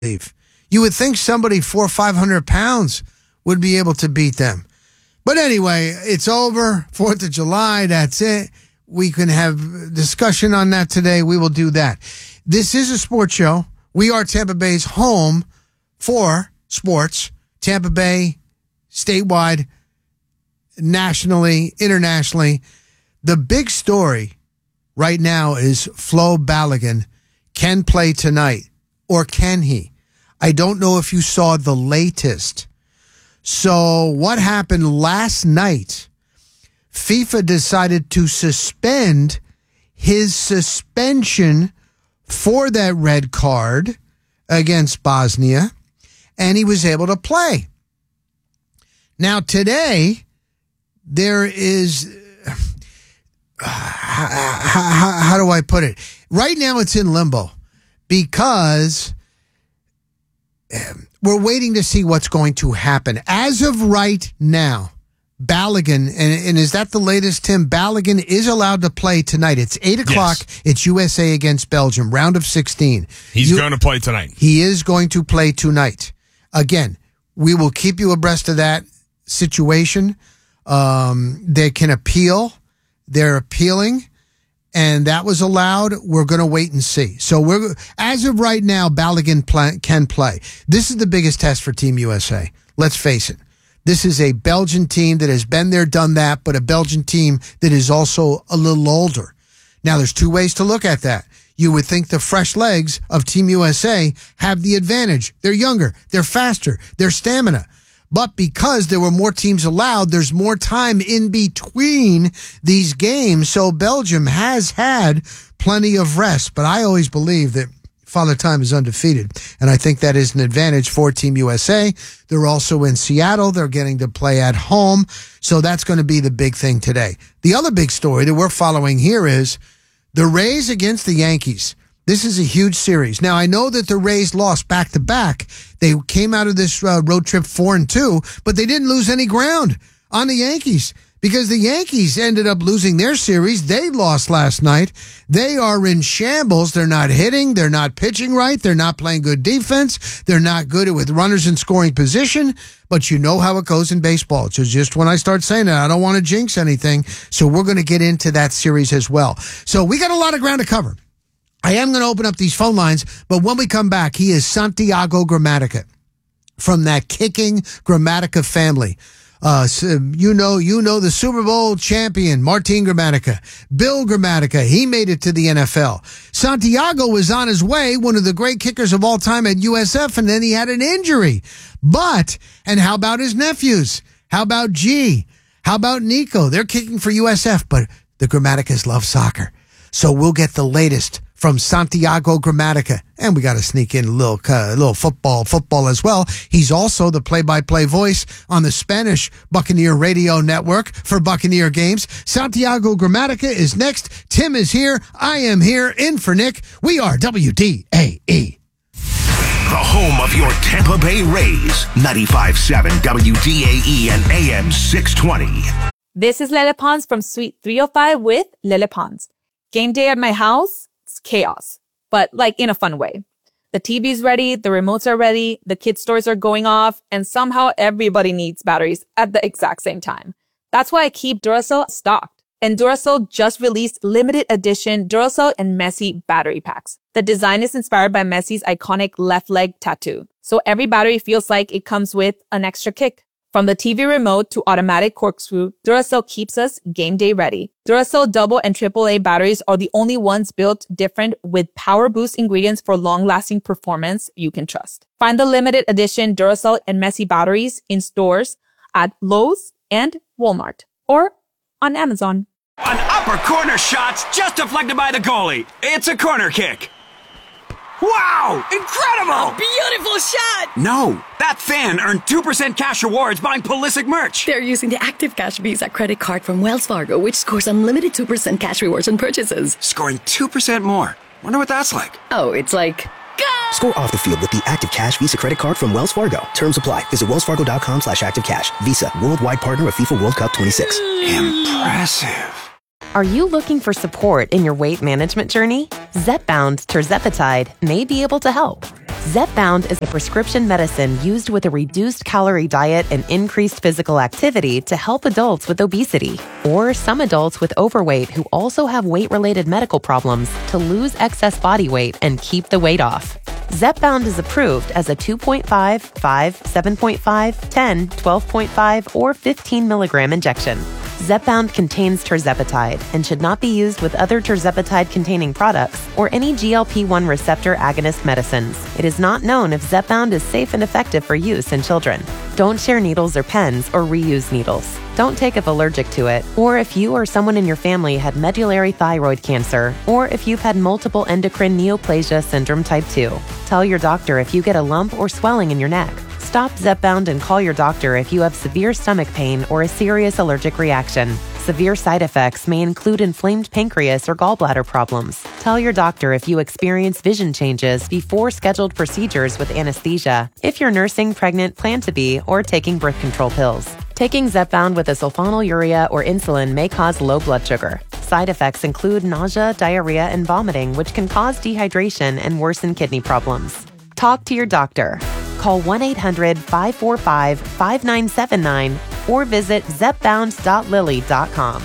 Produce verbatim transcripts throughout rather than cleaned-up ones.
You would think somebody four or five hundred pounds would be able to beat them. But anyway, it's over. Fourth of July, that's it. We can have discussion on that today. We will do that. This is a sports show. We are Tampa Bay's home for sports. Tampa Bay, statewide, nationally, internationally. The big story right now is Flo Balogun can play tonight, or can he? I don't know if you saw the latest. So what happened last night? FIFA decided to suspend his suspension for that red card against Bosnia, and he was able to play. Now today, there is, uh, how, how, how do I put it? Right now it's in limbo because we're waiting to see what's going to happen. As of right now, Balogun, and, and is that the latest, Tim? Balogun is allowed to play tonight. It's eight o'clock. Yes. It's U S A against Belgium, round of sixteen. He's you, going to play tonight. He is going to play tonight. Again, we will keep you abreast of that situation. Um, they can appeal. They're appealing. And that was allowed. We're going to wait and see. So we're, as of right now, Balogun play, can play. This is the biggest test for Team U S A. Let's face it. This is a Belgian team that has been there, done that, but a Belgian team that is also a little older. Now, there's two ways to look at that. You would think the fresh legs of Team U S A have the advantage. They're younger. They're faster. They're stamina. But because there were more teams allowed, there's more time in between these games. So Belgium has had plenty of rest. But I always believe that Father Time is undefeated. And I think that is an advantage for Team U S A. They're also in Seattle. They're getting to play at home. So that's going to be the big thing today. The other big story that we're following here is the Rays against the Yankees. This is a huge series. Now, I know that the Rays lost back-to-back. They came out of this uh, road trip four and two, but they didn't lose any ground on the Yankees because the Yankees ended up losing their series. They lost last night. They are in shambles. They're not hitting. They're not pitching right. They're not playing good defense. They're not good with runners in scoring position. But you know how it goes in baseball. So just when I start saying that, I don't want to jinx anything. So we're going to get into that series as well. So we got a lot of ground to cover. I am going to open up these phone lines, but when we come back, he is Santiago Gramatica from that kicking Gramatica family. Uh, so you know, you know the Super Bowl champion, Martin Gramatica, Bill Gramatica. He made it to the N F L. Santiago was on his way, one of the great kickers of all time at U S F, and then he had an injury. But, and how about his nephews? How about G? How about Nico? They're kicking for U S F, but the Gramaticas love soccer. So we'll get the latest from Santiago Gramatica. And we got to sneak in a little, uh, little football, football as well. He's also the play-by-play voice on the Spanish Buccaneer Radio Network for Buccaneer games. Santiago Gramatica is next. Tim is here. I am here. In for Nick. We are W D A E. The home of your Tampa Bay Rays. ninety-five point seven W D A E and A M six twenty. This is Lele Pons from Suite three oh five with Lele Pons. Game day at my house? Chaos, but like in a fun way. The T V's ready, the remotes are ready, the kids' toys are going off, and somehow everybody needs batteries at the exact same time. That's why I keep Duracell stocked. And Duracell just released limited edition Duracell and Messi battery packs. The design is inspired by Messi's iconic left leg tattoo, so every battery feels like it comes with an extra kick. From the T V remote to automatic corkscrew, Duracell keeps us game day ready. Duracell double and triple A batteries are the only ones built different with power boost ingredients for long-lasting performance you can trust. Find the limited edition Duracell and Messi batteries in stores at Lowe's and Walmart or on Amazon. An upper corner shot's just deflected by the goalie. It's a corner kick. Wow! Incredible! A beautiful shot! No, that fan earned two percent cash rewards buying Pulisic merch. They're using the Active Cash Visa credit card from Wells Fargo, which scores unlimited two percent cash rewards on purchases. Scoring two percent more. Wonder what that's like. Oh, it's like... Go! Score off the field with the Active Cash Visa credit card from Wells Fargo. Terms apply. Visit wellsfargo.com slash activecash. Visa, worldwide partner of FIFA World Cup twenty-six. Impressive. Are you looking for support in your weight management journey? Zepbound tirzepatide may be able to help. Zepbound is a prescription medicine used with a reduced calorie diet and increased physical activity to help adults with obesity, or some adults with overweight who also have weight-related medical problems to lose excess body weight and keep the weight off. Zepbound is approved as a two point five, five, seven point five, ten, twelve point five, or fifteen milligram injection. Zepbound contains tirzepatide and should not be used with other tirzepatide-containing products or any G L P one receptor agonist medicines. It is not known if Zepbound is safe and effective for use in children. Don't share needles or pens or reuse needles. Don't take if allergic to it, or if you or someone in your family had medullary thyroid cancer, or if you've had multiple endocrine neoplasia syndrome type two. Tell your doctor if you get a lump or swelling in your neck. Stop Zepbound and call your doctor if you have severe stomach pain or a serious allergic reaction. Severe side effects may include inflamed pancreas or gallbladder problems. Tell your doctor if you experience vision changes before scheduled procedures with anesthesia, if you're nursing, pregnant, plan to be, or taking birth control pills. Taking Zepbound with a sulfonylurea or insulin may cause low blood sugar. Side effects include nausea, diarrhea, and vomiting, which can cause dehydration and worsen kidney problems. Talk to your doctor. Call one eight hundred, five four five, five nine seven nine or visit zepbound dot lilly dot com.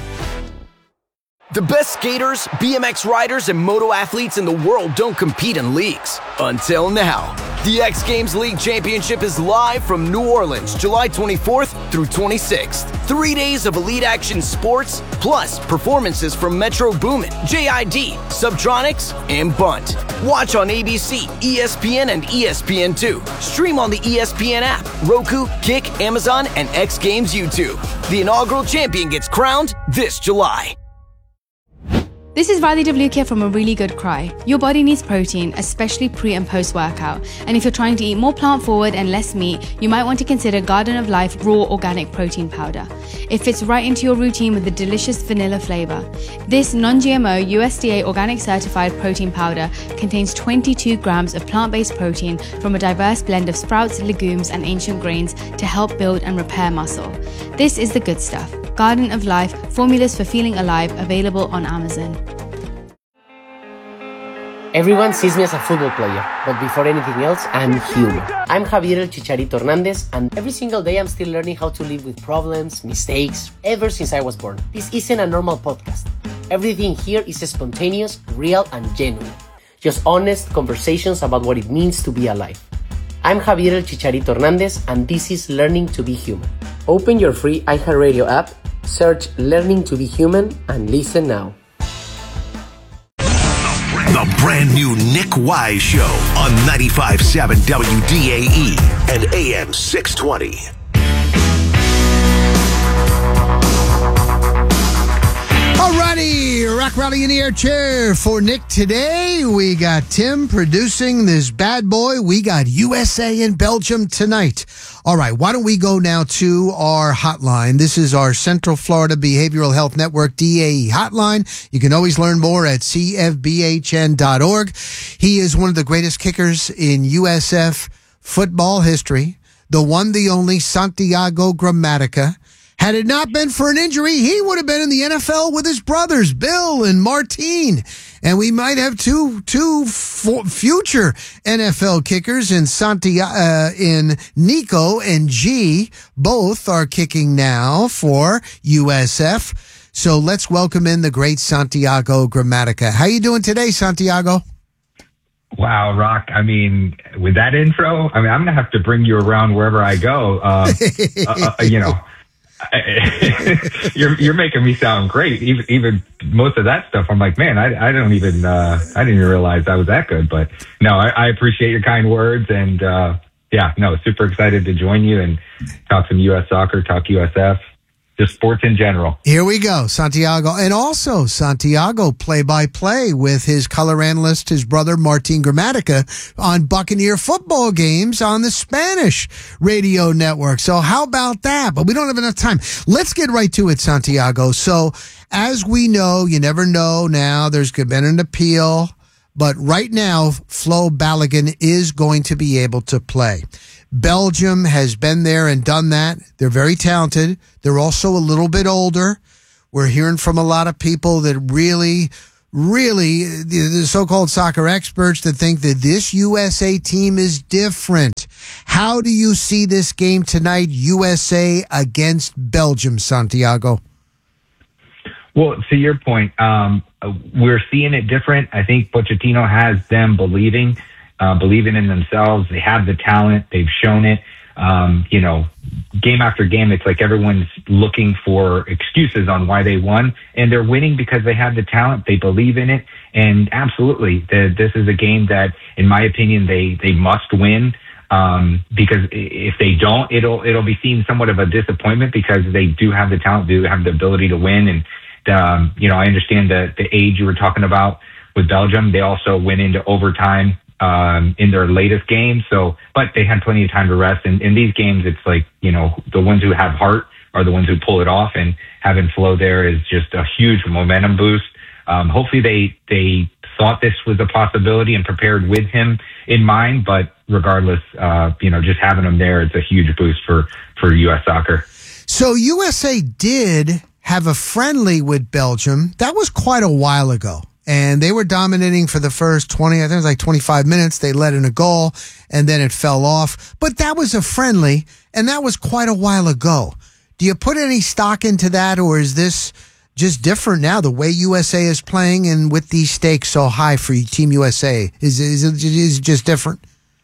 The best skaters, B M X riders, and moto athletes in the world don't compete in leagues. Until now. The X Games League Championship is live from New Orleans, July twenty-fourth through twenty-sixth. Three days of elite action sports, plus performances from Metro Boomin, J I D, Subtronics, and Bunt. Watch on A B C, E S P N, and E S P N two. Stream on the E S P N app, Roku, Kick, Amazon, and X Games YouTube. The inaugural champion gets crowned this July. This is Riley DeVlukia from A Really Good Cry. Your body needs protein, especially pre and post workout. And if you're trying to eat more plant forward and less meat, you might want to consider Garden of Life Raw Organic Protein Powder. It fits right into your routine with a delicious vanilla flavor. This non-G M O U S D A organic certified protein powder contains twenty-two grams of plant-based protein from a diverse blend of sprouts, legumes, and ancient grains to help build and repair muscle. This is the good stuff. Garden of Life, formulas for feeling alive, available on Amazon. Everyone sees me as a football player, but before anything else, I'm human. I'm Javier El Chicharito Hernandez, and every single day I'm still learning how to live with problems, mistakes, ever since I was born. This isn't a normal podcast. Everything here is spontaneous, real, and genuine. Just honest conversations about what it means to be alive. I'm Javier El Chicharito Hernandez, and this is Learning to be Human. Open your free iHeartRadio app, search Learning to be Human, and listen now. The brand new Nick Wise Show on ninety-five point seven W D A E and A M six twenty. Alrighty, Rock Rally in the air chair for Nick today. We got Tim producing this bad boy. We got U S A and Belgium tonight. All right, why don't we go now to our hotline? This is our Central Florida Behavioral Health Network D A E hotline. You can always learn more at C F B H N dot org. He is one of the greatest kickers in U S F football history. The one, the only Santiago Gramatica. Had it not been for an injury, he would have been in the N F L with his brothers, Bill and Martine. And we might have two two f- future N F L kickers in Santiago, uh, in Nico and G. Both are kicking now for U S F. So let's welcome in the great Santiago Gramatica. How you doing today, Santiago? Wow, Rock. I mean, with that intro, I mean, I'm going to have to bring you around wherever I go. Uh, uh, uh, you know. you're you're making me sound great. Even even most of that stuff, I'm like, man, I I don't even uh, I didn't even realize I was that good. But no, I, I appreciate your kind words, and uh, yeah, no, super excited to join you and talk some U S soccer, talk U S F, just sports in general. Here we go, Santiago. And also, Santiago, play-by-play with his color analyst, his brother, Martin Gramatica, on Buccaneer football games on the Spanish radio network. So how about that? But we don't have enough time. Let's get right to it, Santiago. So as we know, you never know now, there's been an appeal. But right now, Flo Balogun is going to be able to play. Belgium has been there and done that. They're very talented. They're also a little bit older. We're hearing from a lot of people that really, really the, the so-called soccer experts that think that this U S A team is different. How do you see this game tonight, U S A against Belgium, Santiago? Well, to your point, um, we're seeing it different. I think Pochettino has them believing, uh, believing in themselves. They have the talent. They've shown it. Um, you know, game after game, it's like everyone's looking for excuses on why they won, and they're winning because they have the talent. They believe in it, and absolutely, the, this is a game that, in my opinion, they they must win. Um, because if they don't, it'll it'll be seen somewhat of a disappointment because they do have the talent, do have the ability to win, and um, you know, I understand the the age you were talking about with Belgium. They also went into overtime um, in their latest game. So, but they had plenty of time to rest. And in these games, it's like, you know, the ones who have heart are the ones who pull it off, and having Flo there is just a huge momentum boost. Um, hopefully they, they thought this was a possibility and prepared with him in mind, but regardless, uh, you know, just having him there, it's a huge boost for, for U S soccer. So U S A did have a friendly with Belgium. That was quite a while ago. And they were dominating for the first twenty, I think it was like twenty-five minutes. They let in a goal, and then it fell off. But that was a friendly, and that was quite a while ago. Do you put any stock into that, or is this just different now, the way U S A is playing and with these stakes so high for Team U S A? Is, is, it, is it just different?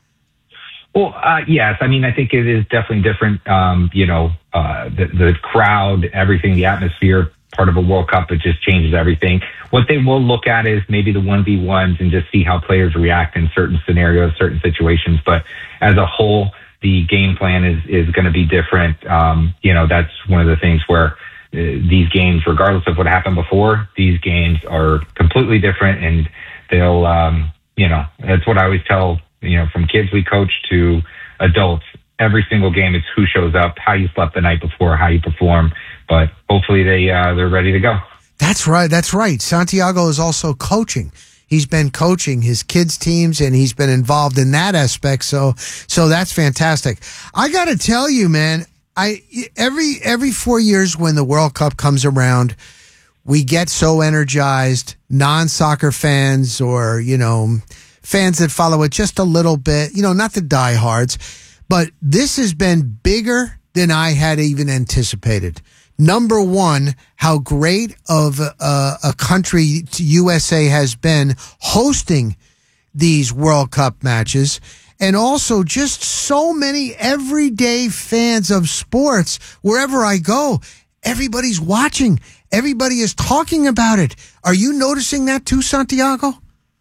Well, uh, yes. I mean, I think it is definitely different. Um, you know, uh, the, the crowd, everything, the atmosphere, part of a World Cup, it just changes everything. What they will look at is maybe the one v ones and just see how players react in certain scenarios, certain situations. But as a whole, the game plan is, is going to be different. Um, you know, that's one of the things where uh, these games, regardless of what happened before, these games are completely different, and they'll, um, you know, that's what I always tell, you know, from kids we coach to adults. Every single game, it's who shows up, how you slept the night before, how you perform. But hopefully they uh, they're ready to go. That's right. That's right. Santiago is also coaching. He's been coaching his kids' teams, and he's been involved in that aspect. So, so that's fantastic. I got to tell you, man. I every every four years when the World Cup comes around, we get so energized. Non-soccer fans, or you know, fans that follow it just a little bit. You know, not the diehards, but this has been bigger than I had even anticipated. Number one, how great of a, a country U S A has been hosting these World Cup matches. And also just so many everyday fans of sports. Wherever I go, everybody's watching. Everybody is talking about it. Are you noticing that too, Santiago?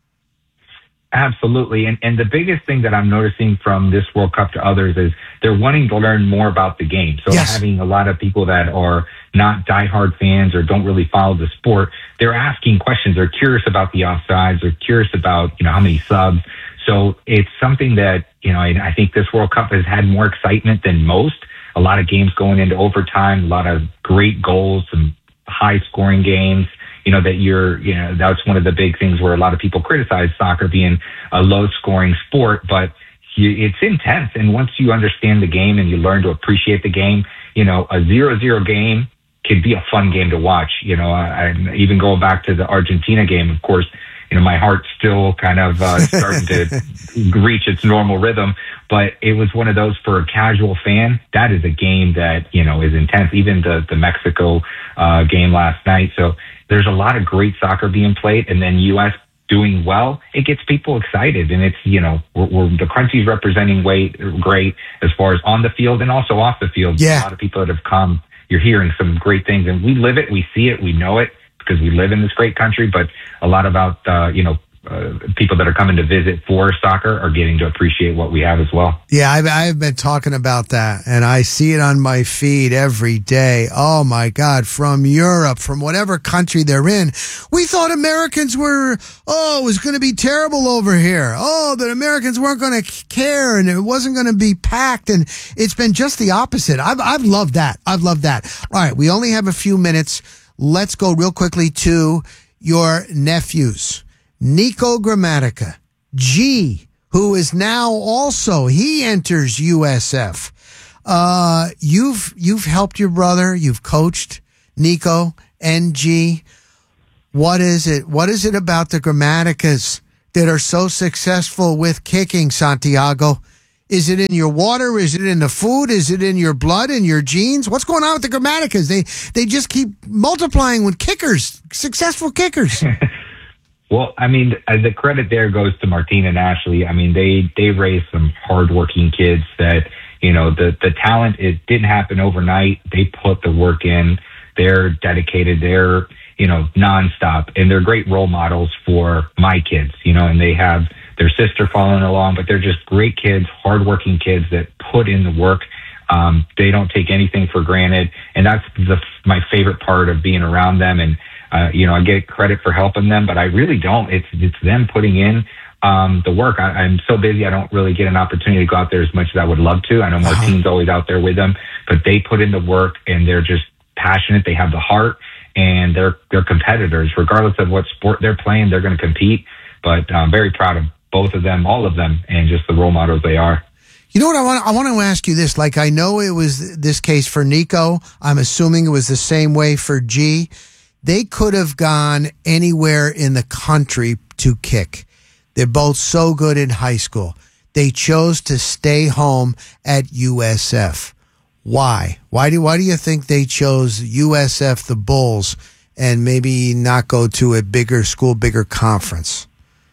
Absolutely. And and the biggest thing that I'm noticing from this World Cup to others is they're wanting to learn more about the game. So yes. Having a lot of people that are not diehard fans or don't really follow the sport, they're asking questions. They're curious about the offsides. They're curious about, you know, how many subs. So it's something that, you know, I, I think this World Cup has had more excitement than most. A lot of games going into overtime, a lot of great goals, some high scoring games. You know, that you're, you know, that's one of the big things where a lot of people criticize soccer being a low scoring sport, but you, it's intense. And once you understand the game and you learn to appreciate the game, you know, a zero zero game could be a fun game to watch. You know, I, I even going back to the Argentina game, of course, you know, my heart's still kind of uh, starting to reach its normal rhythm, but it was one of those for a casual fan. That is a game that, you know, is intense. Even the, the Mexico uh, game last night. So there's a lot of great soccer being played, and then U S doing well, it gets people excited. And it's, you know, we're, we're the country's representing way great as far as on the field and also off the field. Yeah. A lot of people that have come, you're hearing some great things, and we live it, we see it, we know it because we live in this great country. But a lot about, uh, you know, Uh, people that are coming to visit for soccer are getting to appreciate what we have as well. Yeah, I've, I've been talking about that, and I see it on my feed every day. Oh, my God, from Europe, from whatever country they're in. We thought Americans were, oh, it was going to be terrible over here. Oh, that Americans weren't going to care, and it wasn't going to be packed, and it's been just the opposite. I've, I've loved that. I've loved that. All right, we only have a few minutes. Let's go real quickly to your nephews. Nico Gramatica, G, who is now also, he enters U S F. Uh, you've, you've helped your brother. You've coached Nico and G. What is it? What is it about the Gramaticas that are so successful with kicking, Santiago? Is it in your water? Is it in the food? Is it in your blood, in your genes? What's going on with the Gramaticas? They they just keep multiplying with kickers, successful kickers. Well, I mean, the credit there goes to Martina and Ashley. I mean, they they raised some hardworking kids that, you know, the, the talent, it didn't happen overnight. They put the work in. They're dedicated. They're, you know, nonstop. And they're great role models for my kids, you know, and they have their sister following along, but they're just great kids, hardworking kids that put in the work. Um, they don't take anything for granted. And that's the, my favorite part of being around them. And, uh, you know, I get credit for helping them, but I really don't. It's, it's them putting in um, the work. I, I'm so busy. I don't really get an opportunity to go out there as much as I would love to. I know Martine's always out there with them, but they put in the work and they're just passionate. They have the heart and they're, they're competitors, regardless of what sport they're playing, they're going to compete. But I'm very proud of both of them, all of them, and just the role models they are. You know what I want? I want to ask you this. Like, I know it was this case for Nico. I'm assuming it was the same way for G. They could have gone anywhere in the country to kick. They're both so good in high school. They chose to stay home at U S F. Why? Why do Why do you think they chose U S F, the Bulls, and maybe not go to a bigger school, bigger conference?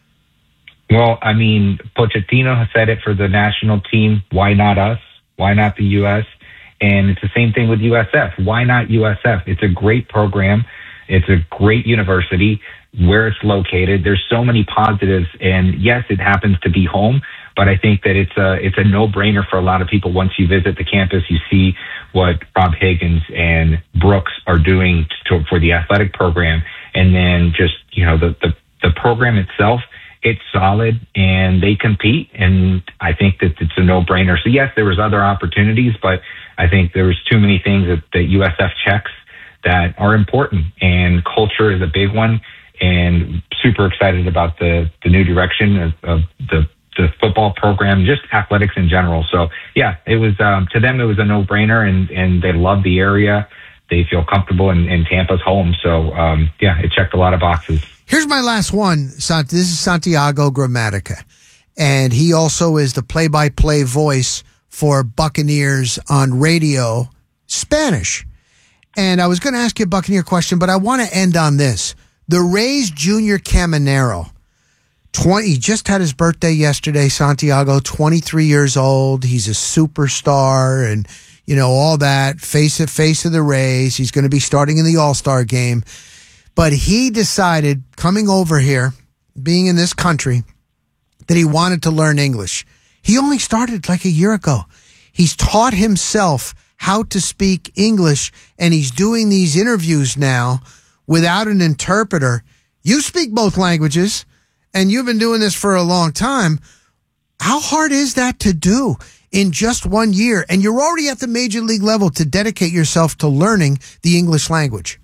Well, I mean, Pochettino has said it for the national team. Why not us? Why not the U S? And it's the same thing with U S F. Why not U S F? It's a great program. It's a great university where it's located. There's so many positives. And yes, it happens to be home, but I think that it's a, it's a no-brainer for a lot of people. Once you visit the campus, you see what Rob Higgins and Brooks are doing to, for the athletic program. And then just, you know, the, the, the program itself, it's solid and they compete. And I think that it's a no-brainer. So yes, there was other opportunities, but I think there was too many things that, that U S F checks that are important, and culture is a big one, and super excited about the, the new direction of, of the, the football program, just athletics in general. So yeah, it was, um, to them, it was a no-brainer, and, and they love the area. They feel comfortable in, in Tampa's home. So um, yeah, it checked a lot of boxes. Here's my last one. This is Santiago Gramatica, and he also is the play-by-play voice for Buccaneers on radio, Spanish. And I was going to ask you a Buccaneer question, but I want to end on this. The Rays Junior Caminero, twenty, he just had his birthday yesterday, Santiago, twenty-three years old. He's a superstar and, you know, all that, face of, face of the Rays. He's going to be starting in the All-Star game. But he decided, coming over here, being in this country, that he wanted to learn English. He only started like a year ago. He's taught himself how to speak English, and he's doing these interviews now without an interpreter. You speak both languages, and you've been doing this for a long time. How hard is that to do in just one year? And you're already at the major league level to dedicate yourself to learning the English language.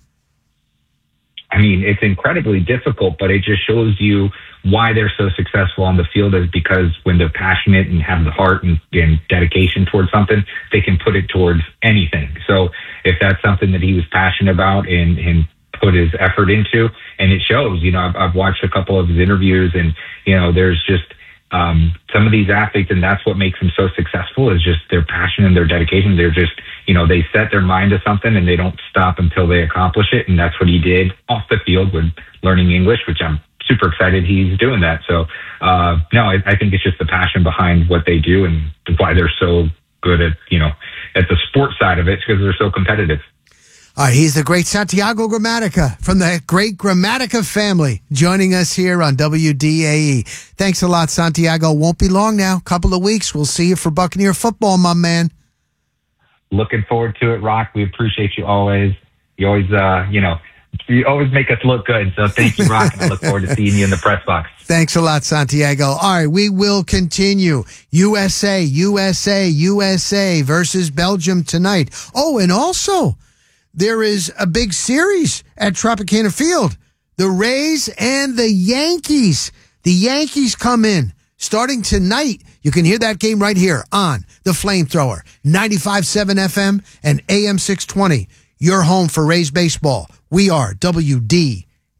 I mean, it's incredibly difficult, but it just shows you why they're so successful on the field, is because when they're passionate and have the heart and, and dedication towards something, they can put it towards anything. So if that's something that he was passionate about and, and put his effort into, and it shows, you know, I've, I've watched a couple of his interviews, and, you know, there's just um, some of these athletes, and that's what makes them so successful, is just their passion and their dedication. They're just, you know, they set their mind to something and they don't stop until they accomplish it. And that's what he did off the field with learning English, which I'm super excited he's doing that. So, uh, no, I, I think it's just the passion behind what they do and why they're so good at, you know, at the sports side of it, because they're so competitive. All right, he's the great Santiago Gramatica from the great Gramatica family, joining us here on W D A E. Thanks a lot, Santiago. Won't be long now. Couple of weeks. We'll see you for Buccaneer football, my man. Looking forward to it, Rock. We appreciate you always. You always, uh, you know, you always make us look good. So thank you, Rock. And I look forward to seeing you in the press box. Thanks a lot, Santiago. All right, we will continue. U S A, U S A, U S A versus Belgium tonight. Oh, and also, there is a big series at Tropicana Field. The Rays and the Yankees. The Yankees come in starting tonight. You can hear that game right here on the Flamethrower, ninety-five point seven F M and A M six twenty. Your home for Rays baseball. We are W D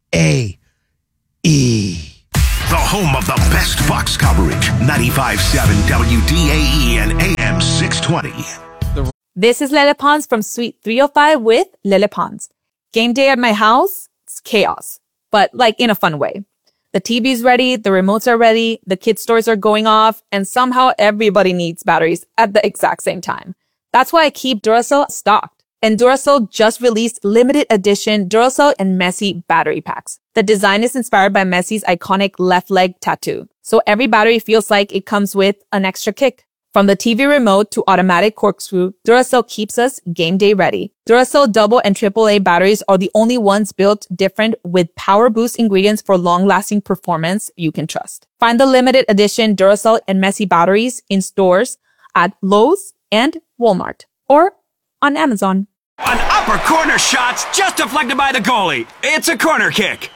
A E. The home of the best Bucs coverage. ninety-five point seven W D A E and A M six twenty. This is Lele Pons from Suite three oh five with Lele Pons. Game day at my house, it's chaos, but like in a fun way. The T V's ready, the remotes are ready, the kid stores are going off, and somehow everybody needs batteries at the exact same time. That's why I keep Duracell stocked. And Duracell just released limited edition Duracell and Messi battery packs. The design is inspired by Messi's iconic left leg tattoo. So every battery feels like it comes with an extra kick. From the T V remote to automatic corkscrew, Duracell keeps us game day ready. Duracell double and triple A batteries are the only ones built different with power boost ingredients for long-lasting performance you can trust. Find the limited edition Duracell and Messi batteries in stores at Lowe's and Walmart or on Amazon. An upper corner shot's just deflected by the goalie. It's a corner kick.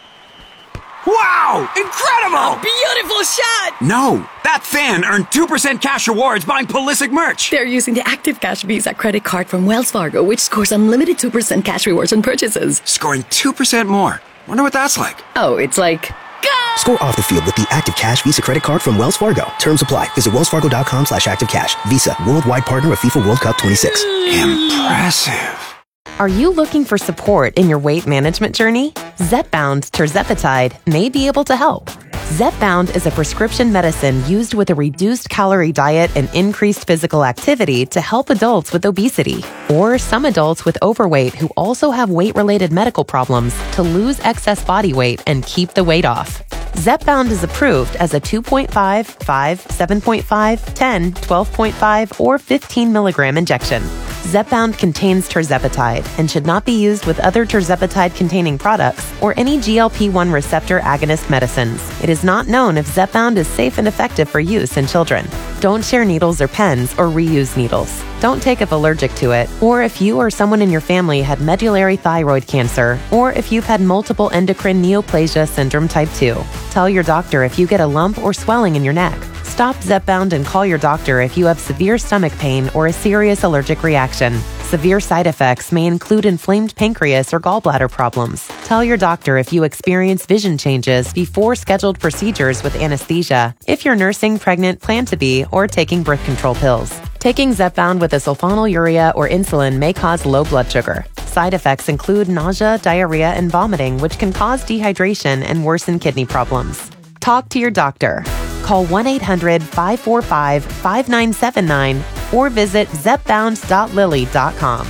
Wow! Incredible! Beautiful shot! No, that fan earned two percent cash rewards buying Pulisic merch. They're using the Active Cash Visa credit card from Wells Fargo, which scores unlimited two percent cash rewards on purchases. Scoring two percent more. Wonder what that's like. Oh, it's like... Score off the field with the Active Cash Visa credit card from Wells Fargo. Terms apply. Visit wellsfargo.com slash activecash. Visa, worldwide partner of FIFA World Cup twenty-six. Impressive. Are you looking for support in your weight management journey? Zepbound tirzepatide may be able to help. Zepbound is a prescription medicine used with a reduced calorie diet and increased physical activity to help adults with obesity or some adults with overweight who also have weight-related medical problems to lose excess body weight and keep the weight off. Zepbound is approved as a two point five, five, seven point five, ten, twelve point five, or fifteen milligram injection. Zepbound contains tirzepatide and should not be used with other tirzepatide-containing products or any G L P one receptor agonist medicines. It is not known if Zepbound is safe and effective for use in children. Don't share needles or pens or reuse needles. Don't take if allergic to it, or if you or someone in your family had medullary thyroid cancer, or if you've had multiple endocrine neoplasia syndrome type two. Tell your doctor if you get a lump or swelling in your neck. Stop Zepbound and call your doctor if you have severe stomach pain or a serious allergic reaction. Severe side effects may include inflamed pancreas or gallbladder problems. Tell your doctor if you experience vision changes before scheduled procedures with anesthesia, if you're nursing, pregnant, plan to be, or taking birth control pills. Taking Zepbound with a sulfonylurea or insulin may cause low blood sugar. Side effects include nausea, diarrhea, and vomiting, which can cause dehydration and worsen kidney problems. Talk to your doctor. Call one eight hundred, five four five, five nine seven nine or visit zepbound dot lily dot com.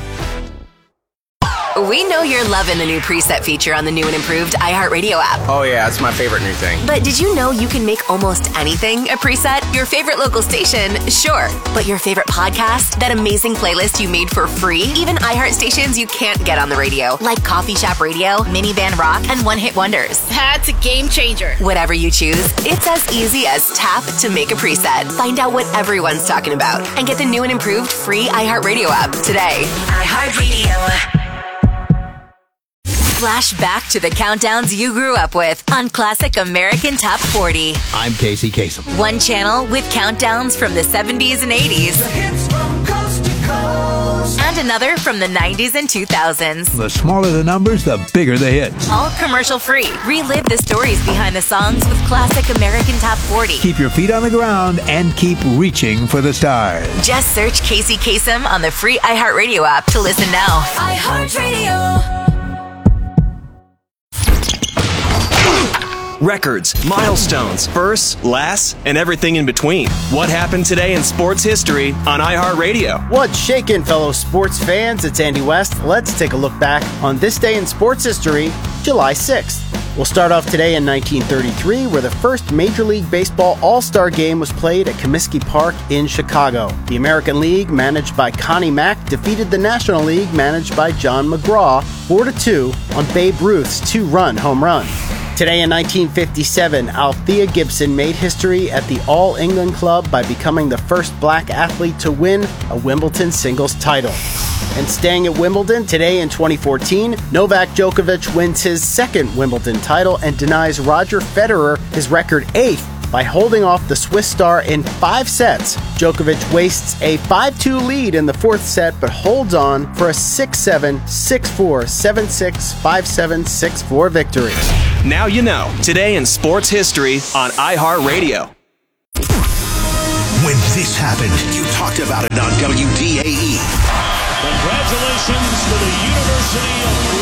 We know you're loving the new preset feature on the new and improved iHeartRadio app. Oh yeah, it's my favorite new thing. But did you know you can make almost anything a preset? Your favorite local station, sure. But your favorite podcast? That amazing playlist you made for free? Even iHeart stations you can't get on the radio, like Coffee Shop Radio, Minivan Rock, and One Hit Wonders. That's a game changer. Whatever you choose, it's as easy as tap to make a preset. Find out what everyone's talking about and get the new and improved free iHeartRadio app today. iHeartRadio. Flash back to the countdowns you grew up with on Classic American Top forty. I'm Casey Kasem. One channel with countdowns from the seventies and eighties. The hits from coast to coast. And another from the nineties and two thousands. The smaller the numbers, the bigger the hits. All commercial free. Relive the stories behind the songs with Classic American Top forty. Keep your feet on the ground and keep reaching for the stars. Just search Casey Kasem on the free iHeartRadio app to listen now. iHeartRadio. Records, milestones, firsts, lasts, and everything in between. What happened today in sports history on iHeartRadio? What's shaking, fellow sports fans? It's Andy West. Let's take a look back on this day in sports history, July sixth. We'll start off today in nineteen thirty-three, where the first Major League Baseball All-Star Game was played at Comiskey Park in Chicago. The American League, managed by Connie Mack, defeated the National League, managed by John McGraw, four to two on Babe Ruth's two-run home run. Today in nineteen fifty-seven, Althea Gibson made history at the All England Club by becoming the first black athlete to win a Wimbledon singles title. And staying at Wimbledon, today in twenty fourteen, Novak Djokovic wins his second Wimbledon title and denies Roger Federer his record eighth by holding off the Swiss star in five sets. Djokovic wastes a five two lead in the fourth set, but holds on for a six seven, six four, seven six, five seven, six four victory. Now you know. Today in sports history on iHeartRadio. When this happened, you talked about it on W D A E. Congratulations to the University of